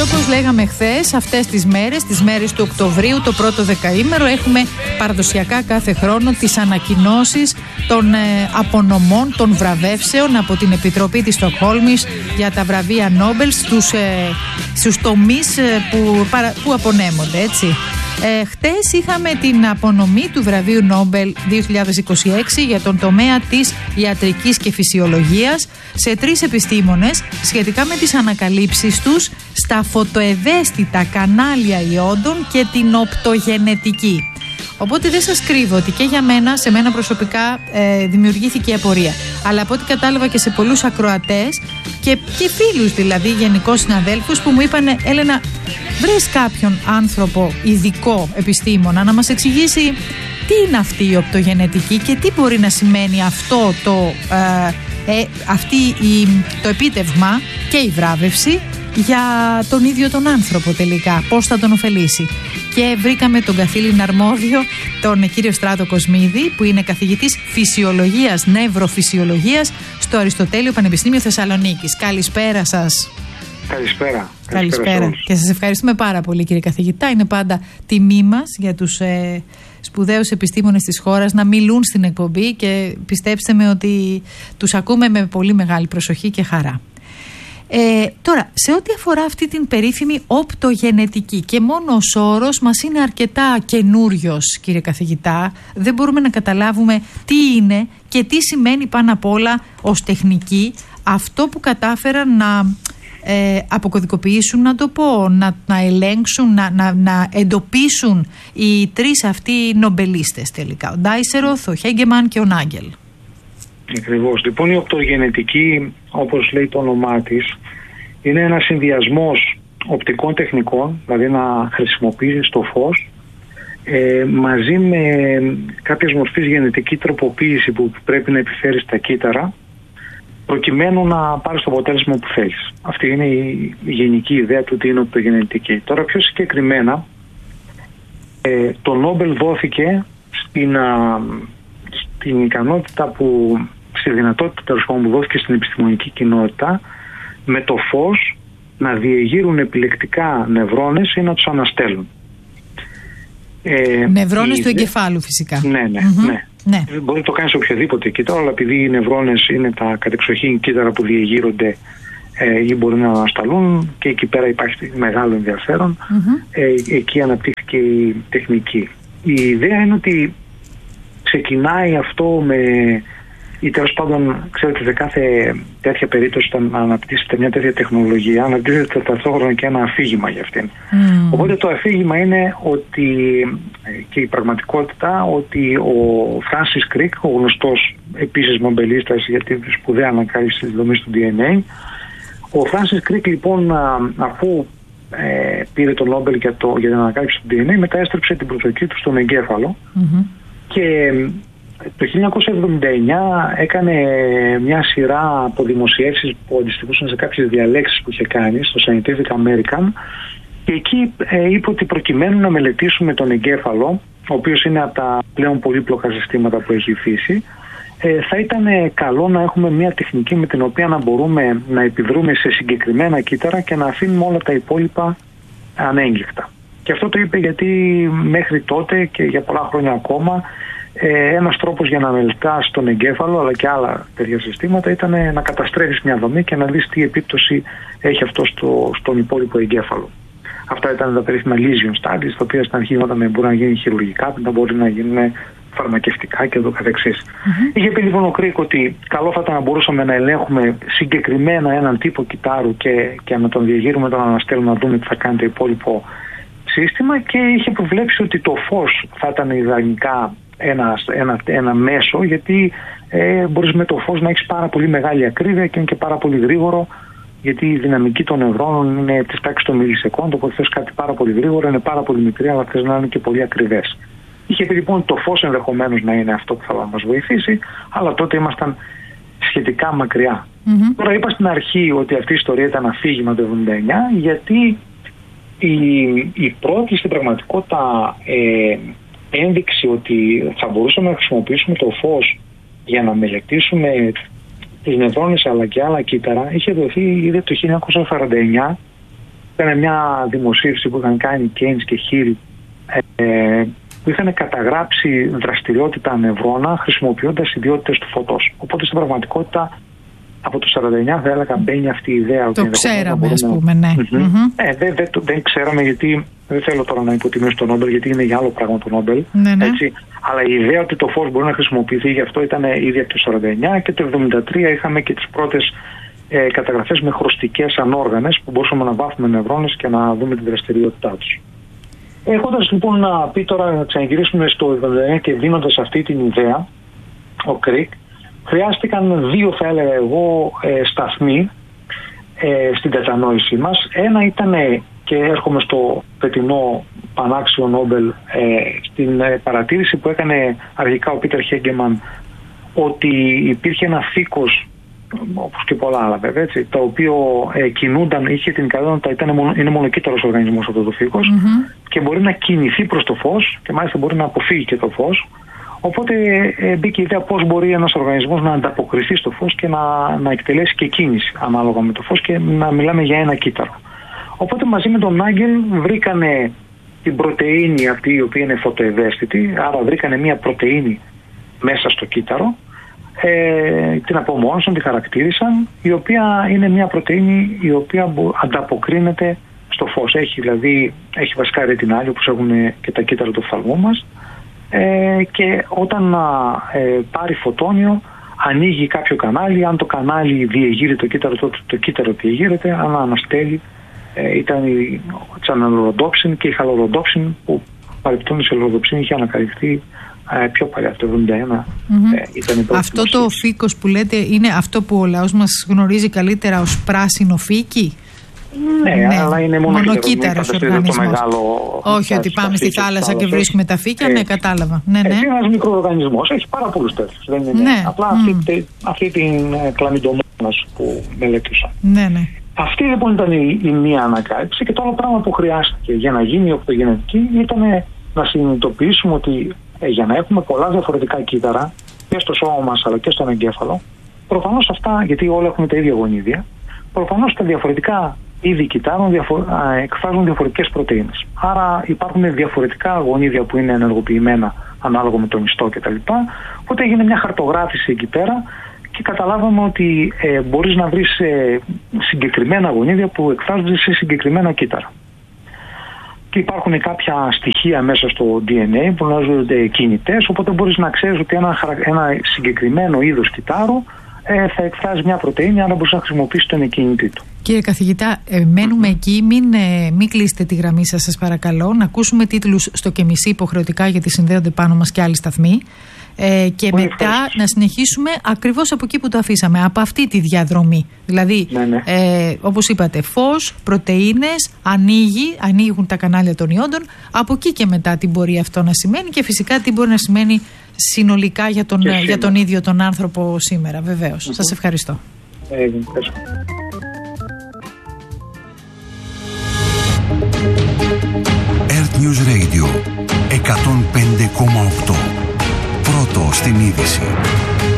όπως λέγαμε χθες, αυτές τις μέρες του Οκτωβρίου, το πρώτο δεκαήμερο, έχουμε παραδοσιακά κάθε χρόνο τις ανακοινώσεις των απονομών, των βραβεύσεων από την Επιτροπή της Στοκχόλμης για τα βραβεία Νόμπελ στους τομείς που απονέμονται, έτσι. Χτες είχαμε την απονομή του βραβείου Νόμπελ 2026 για τον τομέα της ιατρικής και φυσιολογίας σε 3 επιστήμονες σχετικά με τις ανακαλύψεις τους στα φωτοευαίσθητα κανάλια ιόντων και την οπτογενετική. Οπότε δεν σας κρύβω ότι και για μένα, σε μένα προσωπικά δημιουργήθηκε η απορία. Αλλά από ό,τι κατάλαβα και σε πολλούς ακροατές και φίλους δηλαδή, γενικώς συναδέλφους, που μου είπαν, Έλενα, βρες κάποιον άνθρωπο ειδικό επιστήμονα να μας εξηγήσει τι είναι αυτή η οπτογενετική και τι μπορεί να σημαίνει αυτό το επίτευγμα και η βράβευση για τον ίδιο τον άνθρωπο τελικά, πώς θα τον ωφελήσει. Και βρήκαμε τον καθήλυνα αρμόδιο, τον κύριο Στράτο Κοσμίδη, που είναι καθηγητής φυσιολογίας, νευροφυσιολογίας στο Αριστοτέλειο Πανεπιστήμιο Θεσσαλονίκης. Καλησπέρα σας. Καλησπέρα. Και σας ευχαριστούμε πάρα πολύ, κύριε καθηγητά. Είναι πάντα τιμή μας για τους σπουδαίους επιστήμονες της χώρας να μιλούν στην εκπομπή και πιστέψτε με ότι τους ακούμε με πολύ μεγάλη προσοχή και χαρά. Τώρα, σε ό,τι αφορά αυτή την περίφημη οπτογενετική, και μόνο ως όρος μας είναι αρκετά καινούριος, κύριε καθηγητά, δεν μπορούμε να καταλάβουμε τι είναι και τι σημαίνει πάνω απ' όλα ως τεχνική αυτό που κατάφεραν να αποκωδικοποιήσουν, να το πω, να ελέγξουν, να εντοπίσουν οι 3 αυτοί νομπελίστες τελικά, ο Ντάισεροθ, ο Χέγκεμαν και ο Νάγκελ. Ακριβώς. Λοιπόν, η οπτογενετική, όπως λέει το όνομά της, είναι ένας συνδυασμός οπτικών τεχνικών, δηλαδή να χρησιμοποιήσεις το φως, μαζί με κάποιες μορφής γενετική τροποποίηση που πρέπει να επιφέρεις στα κύτταρα, προκειμένου να πάρεις το αποτέλεσμα που θέλεις. Αυτή είναι η γενική ιδέα του τι είναι οπτογενετική. Τώρα, πιο συγκεκριμένα, το Νόμπελ δόθηκε στην ικανότητα στη δυνατότητα που δόθηκε στην επιστημονική κοινότητα, με το φως να διεγείρουν επιλεκτικά νευρώνες ή να τους αναστέλουν. Νευρώνες του εγκεφάλου φυσικά. Ναι. Μπορεί να το κάνει σε οποιοδήποτε κύτταρο, αλλά επειδή οι νευρώνες είναι τα κατεξοχήν κύτταρα που διεγείρονται ή μπορεί να ανασταλούν, και εκεί πέρα υπάρχει μεγάλο ενδιαφέρον, εκεί αναπτύχθηκε η τεχνική. Η ιδέα είναι ότι ξεκινάει αυτό ή τέλος πάντων, ξέρετε, σε κάθε τέτοια περίπτωση, όταν αναπτύσσεται μια τέτοια τεχνολογία, αναπτύσσεται ταυτόχρονα και ένα αφήγημα για αυτήν. Οπότε το αφήγημα είναι ότι, και η πραγματικότητα, ότι ο Φράνσις Κρικ, ο γνωστός επίσης νομπελίστας για τη σπουδαία ανακάλυψη της δομής του DNA, ο Φράνσις Κρικ λοιπόν, αφού πήρε το Νόμπελ για την ανακάλυψη του DNA, μετά έστρεψε την προσοχή του στον εγκέφαλο και το 1979 έκανε μια σειρά από δημοσιεύσεις που αντιστοιχούσαν σε κάποιες διαλέξεις που είχε κάνει στο Scientific American, και εκεί είπε ότι προκειμένου να μελετήσουμε τον εγκέφαλο, ο οποίος είναι από τα πλέον πολύπλοκα συστήματα που έχει η φύση, θα ήταν καλό να έχουμε μια τεχνική με την οποία να μπορούμε να επιδρούμε σε συγκεκριμένα κύτταρα και να αφήνουμε όλα τα υπόλοιπα ανέγκλικτα. Και αυτό το είπε γιατί μέχρι τότε και για πολλά χρόνια ακόμα, ένας τρόπος για να μελετάς τον εγκέφαλο αλλά και άλλα τέτοια συστήματα ήταν να καταστρέφεις μια δομή και να δεις τι επίπτωση έχει αυτό στον υπόλοιπο εγκέφαλο. Αυτά ήταν τα περίφημα lesion studies, τα οποία στην αρχή όταν μπορεί να γίνει χειρουργικά, μετά μπορεί να γίνουν φαρμακευτικά και το καθεξής. Είχε πει λοιπόν ο Κρίκ ότι καλό θα ήταν να μπορούσαμε να ελέγχουμε συγκεκριμένα έναν τύπο κυτάρου και να τον διεγείρουμε, τον αναστέλουμε, να δούμε τι θα κάνει το υπόλοιπο σύστημα, και είχε προβλέψει ότι το φως θα ήταν ιδανικά ένα μέσο, γιατί μπορείς με το φως να έχεις πάρα πολύ μεγάλη ακρίβεια και είναι και πάρα πολύ γρήγορο, γιατί η δυναμική των νευρώνων είναι της τάξης των μιλισεκόντων, οπότε θες κάτι πάρα πολύ γρήγορο, είναι πάρα πολύ μικρή, αλλά θες να είναι και πολύ ακριβές. Είχε πει λοιπόν το φως ενδεχομένως να είναι αυτό που θα μας βοηθήσει, αλλά τότε ήμασταν σχετικά μακριά. Τώρα είπα στην αρχή ότι αυτή η ιστορία ήταν αφήγημα το 1979, γιατί η πρώτη στην πραγματικότητα ένδειξη ότι θα μπορούσαμε να χρησιμοποιήσουμε το φως για να μελετήσουμε τις νευρώνες αλλά και άλλα κύτταρα είχε δοθεί ήδη το 1949 Ήταν μια δημοσίευση που είχαν κάνει Keynes και Hill, που είχαν καταγράψει δραστηριότητα νευρώνα χρησιμοποιώντας ιδιότητες του φωτός. Οπότε στην πραγματικότητα από το 49 θα έλεγα μπαίνει αυτή η ιδέα. Το ξέραμε, ας πούμε, ναι. Δεν ξέραμε, γιατί δεν θέλω τώρα να υποτιμήσω το Νόμπελ, γιατί είναι για άλλο πράγμα το Νόμπελ. Ναι. Έτσι. Αλλά η ιδέα ότι το φως μπορεί να χρησιμοποιηθεί γι' αυτό ήταν ήδη από το 49, και το 73 είχαμε και τις πρώτες καταγραφές με χρωστικές ανόργανες που μπορούσαμε να βάφουμε νευρώνες και να δούμε τη δραστηριότητά τους. Έχοντας λοιπόν να πει τώρα, να ξαναγυρίσουμε στο 79 και δίνοντας αυτή την ιδέα, ο Κρικ, χρειάστηκαν δύο, θα έλεγα εγώ, σταθμοί στην κατανόησή μας. Ένα ήταν, και έρχομαι στο φετινό πανάξιο Νόμπελ, στην παρατήρηση που έκανε αρχικά ο Πίτερ Χέγκεμαν, ότι υπήρχε ένα φύκος, όπως και πολλά άλλα βέβαια, έτσι, το οποίο κινούνταν, είχε την ικανότητα, είναι μονοκύτταρος οργανισμός αυτό το φύκος, και μπορεί να κινηθεί προς το φως και μάλιστα μπορεί να αποφύγει και το φως. Οπότε μπήκε η ιδέα πώς μπορεί ένας οργανισμός να ανταποκριθεί στο φως και να εκτελέσει και κίνηση ανάλογα με το φως, και να μιλάμε για ένα κύτταρο. Οπότε μαζί με τον Νάγκελ βρήκανε την πρωτεΐνη αυτή η οποία είναι φωτοευαίσθητη, άρα βρήκανε μια πρωτεΐνη μέσα στο κύτταρο, την απομόνωσαν, τη χαρακτήρισαν, η οποία είναι μια πρωτεΐνη η οποία ανταποκρίνεται στο φως. Έχει βασικά ρετινάλιο, όπως έχουν και τα κύτταρα του οφθαλμού μας, και όταν πάρει φωτόνιο ανοίγει κάποιο κανάλι. Αν το κανάλι διεγείρει το κύτταρο, τότε το κύτταρο διεγείρεται. Αν αναστέλει, ήταν η τσαναλοροδόψιν και η χαλοροδόψιν, που παρεπτώνει η χαλοροδόψιν είχε ανακαλυφθεί πιο παλιά, το 1971. Ήταν η πρώτη. Αυτό το φύκος που λέτε είναι αυτό που ο λαός μας γνωρίζει καλύτερα ως πράσινο φύκι? Ναι, αλλά είναι μονοκύτταρος οργανισμός. Όχι ότι πάμε στη θάλασσα και βρίσκουμε τα φύκια. Ναι, κατάλαβα. Ναι. Είναι ένας μικροοργανισμός, έχει πάρα πολλούς τέτοιους. Δεν είναι απλά αυτή την κλαμιντομόνα που μελέτησα. Ναι. Αυτή λοιπόν ήταν η μία ανακάλυψη, και το άλλο πράγμα που χρειάστηκε για να γίνει η οπτογενετική ήταν να συνειδητοποιήσουμε ότι για να έχουμε πολλά διαφορετικά κύτταρα και στο σώμα μας αλλά και στον εγκέφαλο, προφανώς αυτά, γιατί όλα έχουμε τα ίδια γονίδια, προφανώς τα διαφορετικά είδη κυττάρων εκφράζουν διαφορετικές πρωτεΐνες. Άρα υπάρχουν διαφορετικά γονίδια που είναι ενεργοποιημένα ανάλογα με τον ιστό κτλ. Οπότε έγινε μια χαρτογράφηση εκεί πέρα και καταλάβαμε ότι μπορείς να βρεις συγκεκριμένα γονίδια που εκφράζονται σε συγκεκριμένα κύτταρα. Και υπάρχουν κάποια στοιχεία μέσα στο DNA που ονομάζονται κινητές, οπότε μπορείς να ξέρεις ότι ένα συγκεκριμένο είδος κυττάρου θα εκφράζει μια πρωτεΐνη, άρα μπορείς να χρησιμοποιήσεις τον εκκίνητή του. Κύριε καθηγητά, μένουμε εκεί, μην κλείσετε τη γραμμή σας παρακαλώ, να ακούσουμε τίτλους στο και μισή υποχρεωτικά, γιατί συνδέονται πάνω μας και άλλοι σταθμοί, και πολύ μετά ευχαριστώ. Να συνεχίσουμε ακριβώς από εκεί που το αφήσαμε, από αυτή τη διαδρομή. Δηλαδή, όπως είπατε, φως, πρωτεΐνες, ανοίγουν τα κανάλια των ιόντων, από εκεί και μετά τι μπορεί αυτό να σημαίνει, και φυσικά τι μπορεί να σημαίνει συνολικά για τον ίδιο τον άνθρωπο σήμερα, βεβαίως. Σας ευχαριστώ. Earth News Radio 105,8. Πρώτο στην είδηση.